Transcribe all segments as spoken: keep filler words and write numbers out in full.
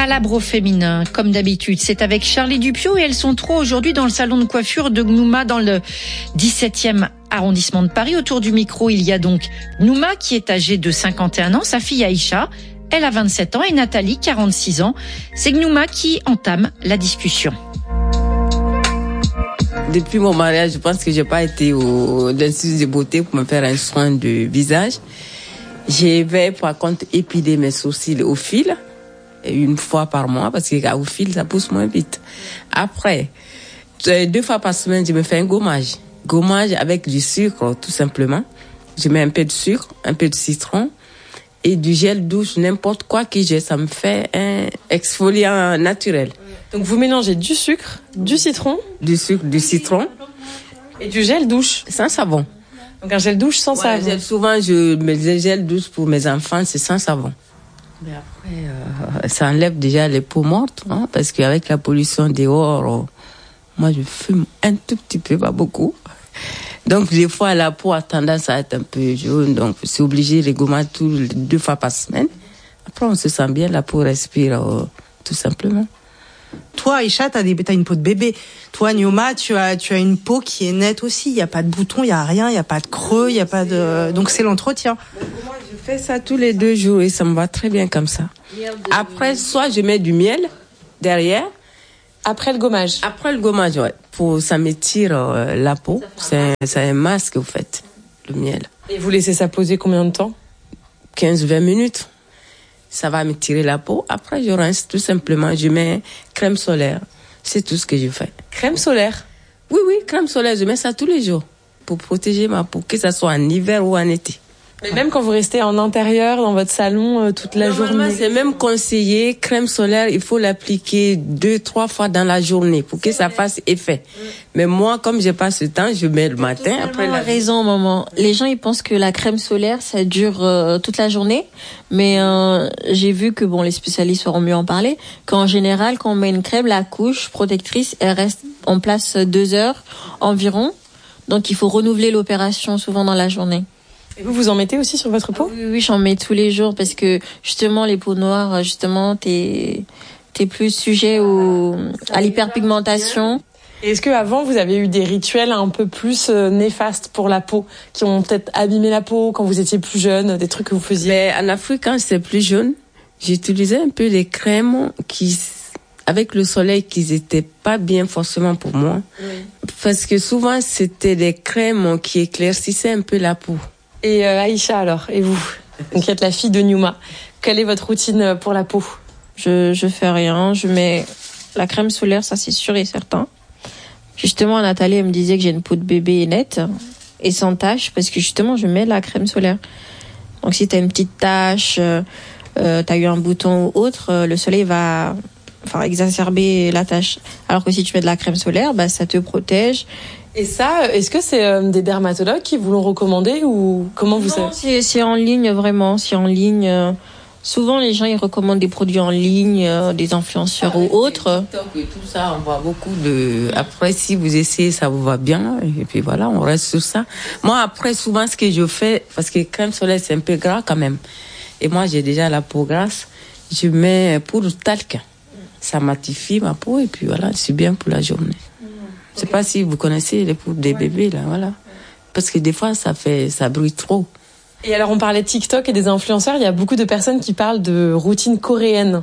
Palabre au féminin, comme d'habitude. C'est avec Charlie Dupieux et elles sont trois aujourd'hui dans le salon de coiffure de Gnouma dans le dix-septième arrondissement de Paris. Autour du micro, il y a donc Gnouma qui est âgée de cinquante et un ans, sa fille Aïcha, elle a vingt-sept ans et Nathalie, quarante-six ans. C'est Gnouma qui entame la discussion. Depuis mon mariage, je pense que j'ai pas été au l'Institut de beauté pour me faire un soin de visage. Je vais par contre épiler mes sourcils au fil une fois par mois parce qu'au fil ça pousse moins vite. Après, deux fois par semaine, je me fais un gommage. Gommage avec du sucre tout simplement. Je mets un peu de sucre, un peu de citron et du gel douche, n'importe quoi que j'ai, ça me fait un exfoliant naturel. Donc vous mélangez du sucre, du citron, du sucre, du citron et du gel douche sans savon. Donc un gel douche sans ouais, savon. Gel, souvent, je mets le gel douche pour mes enfants, c'est sans savon. Mais après, euh, ça enlève déjà les peaux mortes, hein, parce qu'avec la pollution dehors, oh, moi je fume un tout petit peu, pas beaucoup. Donc des fois la peau a tendance à être un peu jaune, donc c'est obligé de gommer tout, deux fois par semaine. Après on se sent bien, la peau respire euh, tout simplement. Toi, Aïcha, t'as, des, t'as une peau de bébé. Toi, Gnouma, tu as, tu as une peau qui est nette aussi. Il n'y a pas de boutons, il n'y a rien, il n'y a pas de creux, il n'y a pas de... Donc, c'est l'entretien. Moi, je fais ça tous les deux jours et ça me va très bien comme ça. Après, soit je mets du miel derrière. Après le gommage. Après le gommage, ouais. Pour, ça m'étire euh, la peau. C'est, c'est un masque que vous faites, le miel. Et vous laissez ça poser combien de temps ? quinze à vingt minutes. Ça va me tirer la peau. Après, je rince tout simplement. Je mets crème solaire. C'est tout ce que je fais. Crème solaire ? Oui, oui, crème solaire. Je mets ça tous les jours pour protéger ma peau, que ça soit en hiver ou en été. Mais même quand vous restez en intérieur, dans votre salon, euh, toute la Normalement, journée. c'est même conseillé. Crème solaire, il faut l'appliquer deux, trois fois dans la journée pour que ça fasse effet. Mais moi, comme j'ai pas ce temps, je mets le matin. Après la raison, maman. Les gens, ils pensent que la crème solaire, ça dure euh, toute la journée. Mais euh, j'ai vu que, bon, les spécialistes sauront mieux en parler, qu'en général, quand on met une crème, la couche protectrice, elle reste en place deux heures environ. Donc, il faut renouveler l'opération souvent dans la journée. Et vous, vous en mettez aussi sur votre peau ? Oui, oui, j'en mets tous les jours parce que justement, les peaux noires, justement, t'es, t'es plus sujet au, à l'hyperpigmentation. Et est-ce que avant vous avez eu des rituels un peu plus euh, néfastes pour la peau, qui ont peut-être abîmé la peau quand vous étiez plus jeune, des trucs que vous faisiez ? Mais en Afrique, quand j'étais plus jeune, j'utilisais un peu des crèmes qui, avec le soleil, qui n'étaient pas bien forcément pour moi. Oui. Parce que souvent, c'était des crèmes qui éclaircissaient un peu la peau. Et euh, Aïcha alors, et vous ? Donc vous êtes la fille de Gnouma. Quelle est votre routine pour la peau ? Je je fais rien, je mets la crème solaire, ça c'est sûr et certain. Justement, Nathalie elle me disait que j'ai une peau de bébé nette et sans tache parce que justement je mets la crème solaire. Donc si t'as une petite tache, euh, euh, t'as eu un bouton ou autre, euh, le soleil va enfin exacerber la tache. Alors que si tu mets de la crème solaire, bah ça te protège. Et ça, est-ce que c'est euh, des dermatologues qui vous l'ont recommandé ou comment vous non, savez ? c'est, c'est en ligne vraiment, c'est en ligne. Euh, souvent les gens ils recommandent des produits en ligne, euh, des influenceurs ah, ou autres. TikTok et tout ça, on voit beaucoup de. Après, si vous essayez, ça vous va bien et puis voilà, on reste sur ça. Moi, après, souvent ce que je fais, parce que crème solaire c'est un peu gras quand même, et moi j'ai déjà la peau grasse, je mets poudre talc. Ça matifie ma peau et puis voilà, c'est bien pour la journée. Je sais pas si vous connaissez les poudres des bébés, là, voilà. Parce que des fois, ça fait, ça brûle trop. Et alors, on parlait de TikTok et des influenceurs. Il y a beaucoup de personnes qui parlent de routine coréenne.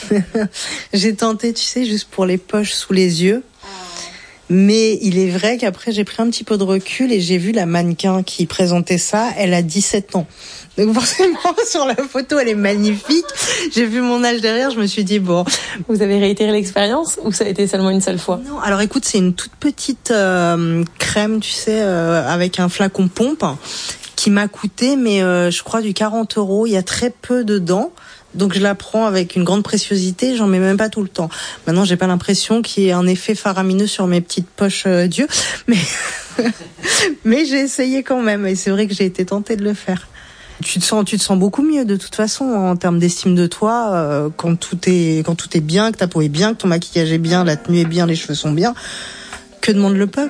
J'ai tenté, tu sais, juste pour les poches sous les yeux. Mais il est vrai qu'après, j'ai pris un petit peu de recul et j'ai vu la mannequin qui présentait ça. Elle a dix-sept ans. Donc forcément, sur la photo, elle est magnifique. J'ai vu mon âge derrière, je me suis dit, bon... Vous avez réitéré l'expérience ou ça a été seulement une seule fois ? Non, alors écoute, c'est une toute petite euh, crème, tu sais, euh, avec un flacon pompe, qui m'a coûté, mais euh, je crois, du quarante euros. Il y a très peu dedans. Donc je la prends avec une grande préciosité, j'en mets même pas tout le temps. Maintenant, j'ai pas l'impression qu'il y ait un effet faramineux sur mes petites poches euh, d'yeux, mais mais j'ai essayé quand même et c'est vrai que j'ai été tentée de le faire. Tu te sens tu te sens beaucoup mieux de toute façon en termes d'estime de toi euh, quand tout est quand tout est bien, que ta peau est bien, que ton maquillage est bien, la tenue est bien, les cheveux sont bien. Que demande le peuple ?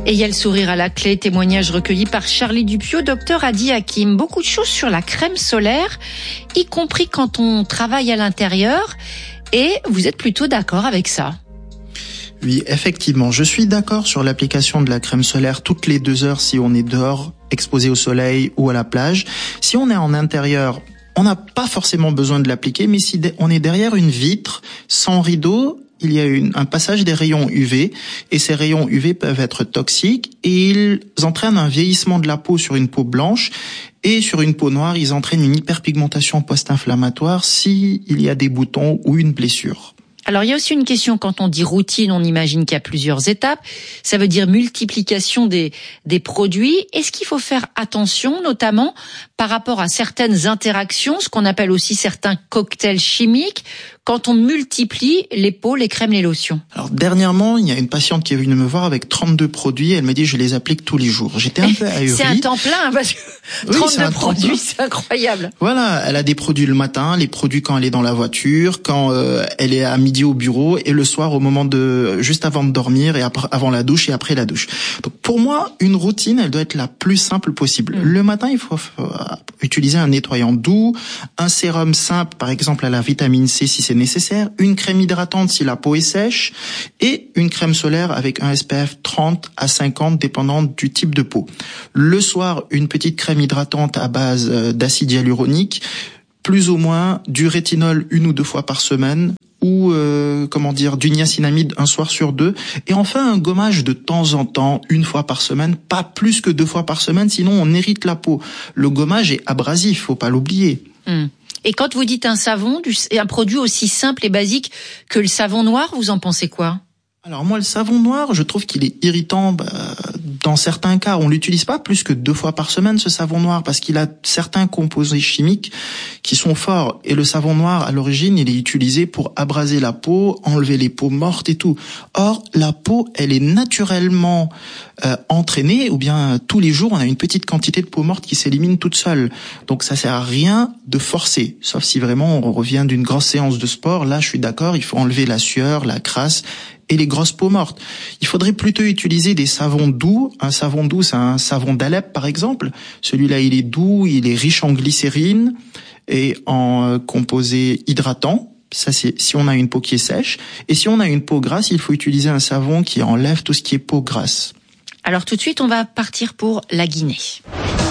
Et il y a le sourire à la clé, témoignage recueilli par Charlie Dupieux, docteur Adi Hakim. Beaucoup de choses sur la crème solaire, y compris quand on travaille à l'intérieur. Et vous êtes plutôt d'accord avec ça? Oui, effectivement, je suis d'accord sur l'application de la crème solaire toutes les deux heures si on est dehors, exposé au soleil ou à la plage. Si on est en intérieur, on n'a pas forcément besoin de l'appliquer, mais si on est derrière une vitre, sans rideau, il y a une, un passage des rayons U V, et ces rayons U V peuvent être toxiques, et ils entraînent un vieillissement de la peau sur une peau blanche, et sur une peau noire, ils entraînent une hyperpigmentation post-inflammatoire s'il y a des boutons ou une blessure. Alors, il y a aussi une question, quand on dit routine, on imagine qu'il y a plusieurs étapes. Ça veut dire multiplication des, des produits. Est-ce qu'il faut faire attention, notamment par rapport à certaines interactions, ce qu'on appelle aussi certains cocktails chimiques, quand on multiplie les pots, les crèmes, les lotions? Alors, dernièrement, il y a une patiente qui est venue me voir avec trente-deux produits. Elle m'a dit, je les applique tous les jours. J'étais un peu ahuri. C'est un temps plein, parce que oui, trente-deux produits, c'est incroyable. Voilà, elle a des produits le matin, les produits quand elle est dans la voiture, quand euh, elle est à midi au bureau, et le soir au moment de, juste avant de dormir, et après, avant la douche et après la douche. Donc, pour moi, une routine, elle doit être la plus simple possible. Mmh. Le matin, il faut euh, utiliser un nettoyant doux, un sérum simple, par exemple à la vitamine C si c'est nécessaire, une crème hydratante si la peau est sèche, et une crème solaire avec un S P F trente à cinquante dépendant du type de peau. Le soir, une petite crème hydratante à base d'acide hyaluronique, plus ou moins du rétinol une ou deux fois par semaine, ou euh, comment dire, du niacinamide un soir sur deux, et enfin un gommage de temps en temps, une fois par semaine, pas plus que deux fois par semaine, sinon on hérite la peau. Le gommage est abrasif, faut pas l'oublier. Mmh. Et quand vous dites un savon, un produit aussi simple et basique que le savon noir, vous en pensez quoi? Alors moi, le savon noir, je trouve qu'il est irritant. Bah, dans certains cas, on l'utilise pas plus que deux fois par semaine, ce savon noir, parce qu'il a certains composés chimiques qui sont forts. Et le savon noir, à l'origine, il est utilisé pour abraser la peau, enlever les peaux mortes et tout. Or, la peau, elle est naturellement euh, entraînée, ou bien tous les jours, on a une petite quantité de peau morte qui s'élimine toute seule. Donc ça sert à rien de forcer, sauf si vraiment on revient d'une grosse séance de sport. Là, je suis d'accord, il faut enlever la sueur, la crasse et les grosses peaux mortes. Il faudrait plutôt utiliser des savons doux. Un savon doux, c'est un savon d'Alep, par exemple. Celui-là, il est doux, il est riche en glycérine et en composés hydratants. Ça, c'est si on a une peau qui est sèche. Et si on a une peau grasse, il faut utiliser un savon qui enlève tout ce qui est peau grasse. Alors tout de suite, on va partir pour la Guinée.